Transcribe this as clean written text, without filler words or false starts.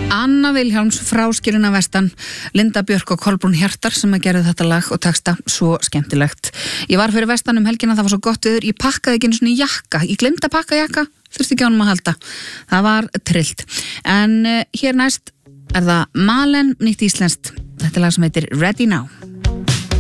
Anna Vilhjálms frá Skýruna vestan, Linda Björk og Kolbrún Hjartar sem að gera þetta lag og texta svo skemmtilegt. Ég var fyrir vestan helgina, það var svo gott viður, ég pakkaði ekki einu svona jakka, ég glemdi að pakka jakka, þurfti ekki á honum að halda. Það var trillt. En hér næst er það Malen, nýtt íslenskt, þetta lag sem heitir Ready Now.